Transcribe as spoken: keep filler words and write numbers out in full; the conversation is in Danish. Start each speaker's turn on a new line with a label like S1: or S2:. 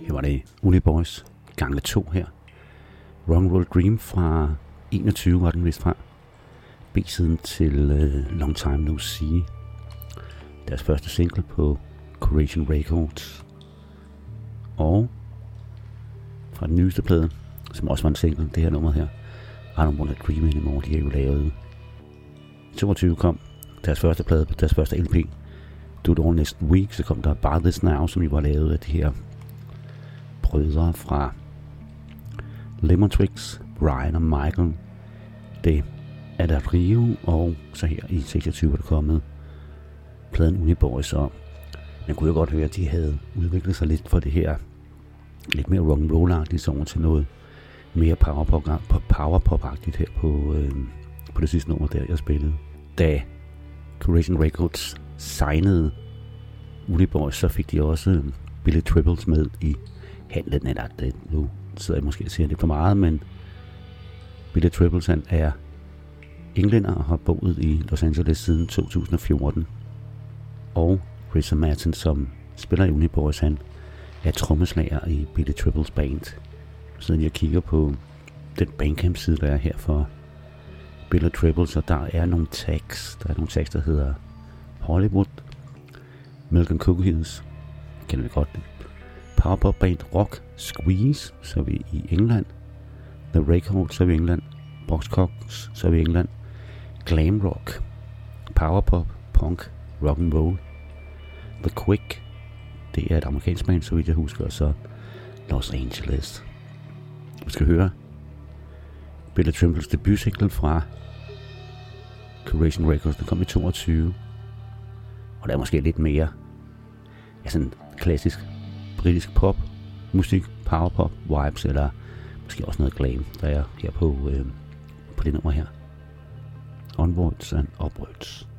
S1: Her var det Uni Boys gange to her. Wrong World Dream fra enogtyve var den vist fra. B-siden til uh, Long Time No See. Deres første single på Curation Records. Og fra den nyeste plade, som også var en single, det her nummer her, I Don't Wanna Dream Anymore, de har jo lavet. I toogtyve kom deres første plade, deres første L P. Do It All Next Week, så kom der Bar This Now, som jo var lavet af de her brødre fra Lemon Twigs, Brian og Michael. Det er der Rio, og så her i seksogtyve er der kommet pladen Uni Boys, og man kunne jo godt høre, at de havde udviklet sig lidt for det her lidt mere rock'n'roll-agtigt over til noget mere powerpop-agtigt her på, øh, på det sidste nummer, der jeg spillede. Da Curation Records signede Uni Boys, så fik de også Billy Tribbles med i handlen, eller det, nu sidder jeg måske og siger lidt for meget, men Billy Tribbles, han er englænder og har boet i Los Angeles siden to tusind og fjorten. Og Richard Martin, som spiller i Uni Boys, han er trommeslager i Billy Tribbles band. Så jeg kigger på den Bandcamp-side, der er her for Billy Tribbles, og der er nogle tags. Der er nogle tags, der hedder Hollywood, Milk and Cookies, kender vi godt det. Powerpop band Rock, Squeeze, så er vi i England. The Records, så er vi i England. Boxcocks, så er vi i England. Glam Rock, Powerpop, Punk, Rock and Roll. The Quick, det er et amerikansk band, så vidt jeg husker, og så Los Angeles. Vi skal høre Billy Tribbles debutsingle fra Curation Records, den kom i toogtyve. Og der er måske lidt mere ja, sådan klassisk britisk pop, musik, powerpop, vibes, eller måske også noget glam, der er her på, øh, på det nummer her. Onwards and Upwards.